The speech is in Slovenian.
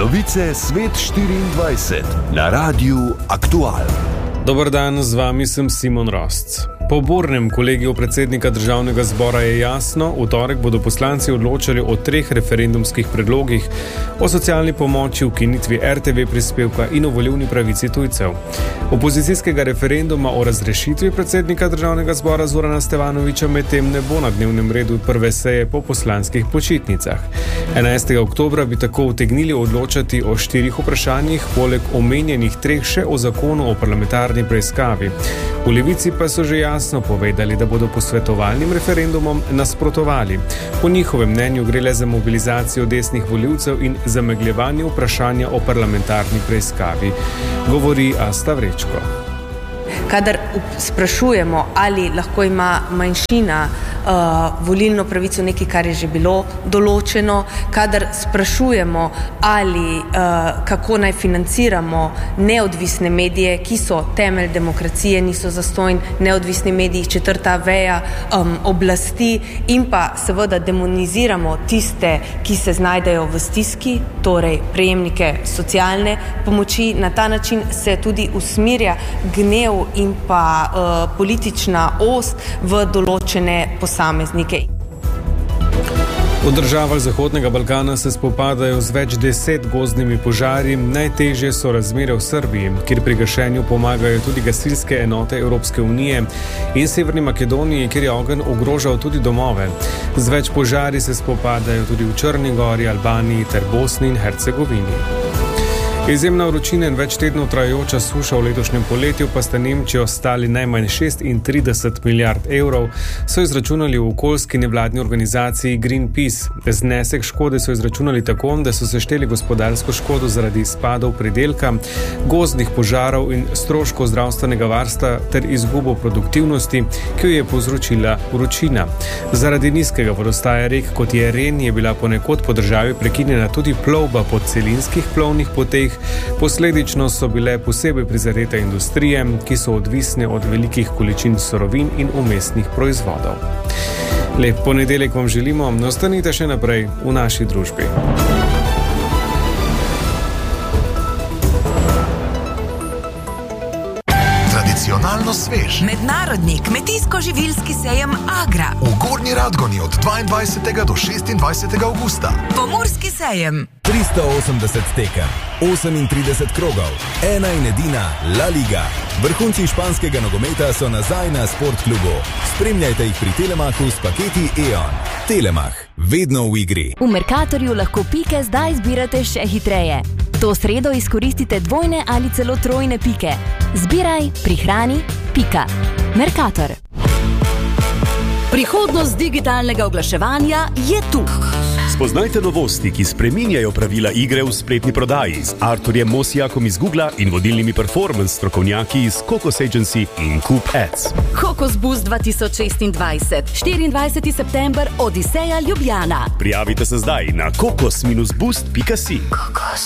Novice Svet 24 na Radiu Aktual. Dober dan, z vami sem Simon Rosc. Po burnem kolegiju predsednika državnega zbora je jasno, v torek bodo poslanci odločali o 3 referendumskih predlogih: o socialni pomoči, ukinitvi RTV prispevka in o volilni pravici tujcev. Opozicijskega referenduma o razrešitvi predsednika državnega zbora Zorana Stevanovića medtem ne bo na dnevnem redu prve seje po poslanskih počitnicah. 11. oktobra bi tako utegnili odločati o 4 vprašanjih, poleg omenjenih 3 še o zakonu o parlamentarni preiskavi. V Levici pa so že jasno povedali, da bodo posvetovalnim referendumom nasprotovali. Po njihovem mnenju gre le za mobilizacijo desnih volivcev in zamegljevanje vprašanja o parlamentarni preiskavi, govori Asta Vrečko. Kadar sprašujemo, ali lahko ima manjšina volilno pravico, nekaj, kar je že bilo določeno, kadar sprašujemo, ali kako naj financiramo neodvisne medije, ki so temelj demokracije, niso zastonj neodvisni mediji, 4. veja oblasti, in pa seveda demoniziramo tiste, ki se znajdejo v stiski, torej prejemnike socialne pomoči. Na ta način se tudi usmerja gnev in pa politična os v določene posameznike. V državah Zahodnega Balkana se spopadajo z več 10 gozdnimi požari. Najtežje so razmere v Srbiji, kjer pri gašenju pomagajo tudi gasilske enote Evropske unije, in Severni Makedoniji, kjer je ogenj ogrožal tudi domove. Z več požari se spopadajo tudi v Črni Gori, Albaniji ter Bosni in Hercegovini. Izjemna vročina in več tednov trajajoča suša v letošnjem poletju pa sta Nemčijo stali najmanj 36 milijard evrov, so izračunali v okoljski nevladni organizaciji Greenpeace. Znesek škode so izračunali tako, da so sešteli gospodarsko škodo zaradi izpadov pridelka, gozdnih požarov in stroškov zdravstvenega varstva ter izgubo produktivnosti, ki jo je povzročila vročina. Zaradi nizkega vodostaja rek, kot je Ren, je bila ponekod po državi prekinjena tudi plovba po celinskih plovnih poteh. Posledično so bile posebej prizadete industrije, ki so odvisne od velikih količin surovin in umestnih proizvodov. Lep ponedeljek vam želimo, ostanite še naprej v naši družbi. Tradicionalno svež. Mednarodni kmetijsko-živilski sejem Agra. V Gornji Radgoni od 22. do 26. avgusta. Pomurski sejem. 380 tekem, 38 krogov, ena in edina La Liga. Vrhunci španskega nogometa so nazaj na Sportklubu. Spremljajte jih pri Telemachu s paketi E.ON. Telemach, vedno v igri. V Mercatorju lahko pike zdaj zbirate še hitreje. To sredo izkoristite 2 ali celo 3 pike. Zbiraj, prihrani, pika. Mercator. Prihodnost digitalnega oglaševanja je tu. Spoznajte novosti, ki spreminjajo pravila igre v spletni prodaji z Arturjem Mosijakom iz Googla in vodilnimi performance strokovnjaki iz Kokos Agency in Coop Ads. Kokos Boost 2026, 24. september, Odiseja Ljubljana. Prijavite se zdaj na kokos-boost.si.